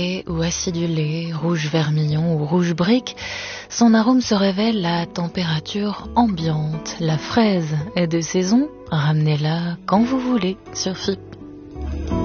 ou acidulé, rouge vermillon ou rouge brique, son arôme se révèle à température ambiante. La fraise est de saison, ramenez-la quand vous voulez sur FIP.